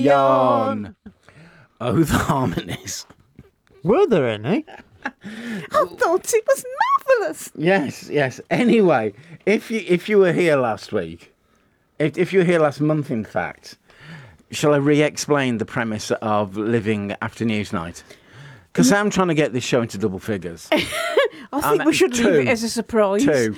Yawn. Oh, the harmonies. Were there any? I thought it was marvellous. Yes. Anyway, if you were here last week, if you were here last month, in fact, shall I re-explain the premise of Living After Newsnight? Because I'm trying to get this show into double figures. I think we should leave it as a surprise. Living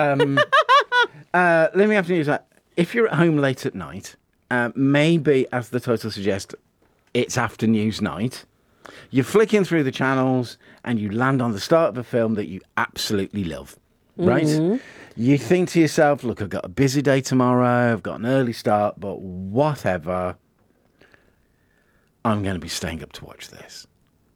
After Newsnight. If you're at home late at night, maybe, as the title suggests, it's after Newsnight. You're flicking through the channels and you land on the start of a film that you absolutely love, right? Mm-hmm. You think to yourself, look, I've got a busy day tomorrow, I've got an early start, but whatever, I'm going to be staying up to watch this.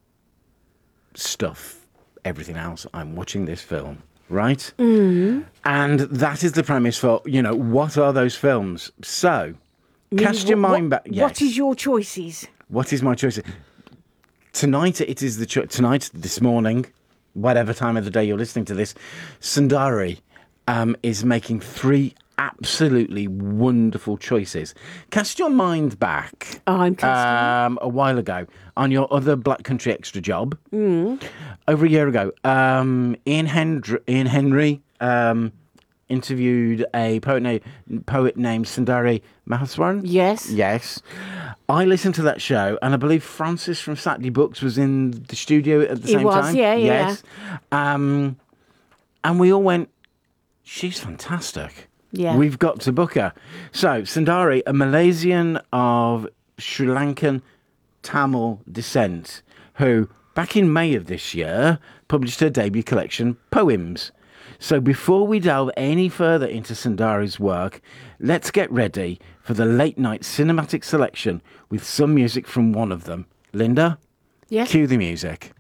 Stuff everything else, I'm watching this film, right? Mm-hmm. And that is the premise for, what are those films? So, cast your mind back. Yes. What is your choices? What is my choice? Tonight, it is tonight, this morning, whatever time of the day you're listening to this, Sundari is making 3 absolutely wonderful choices. Cast your mind back I'm casting. a while ago on your other Black Country Extra job. Over a year ago, Ian Henry interviewed a poet named Sundari Maheswaran. Yes. I listened to that show, and I believe Francis from Saturday Books was in the studio at the same time. Yes. And we all went, she's fantastic. Yeah. We've got to book her. So, Sundari, a Malaysian of Sri Lankan Tamil descent, who, back in May of this year, published her debut collection, Poems. So before we delve any further into Sundari's work, let's get ready for the late night cinematic selection with some music from one of them. Linda? Yes. Cue the music.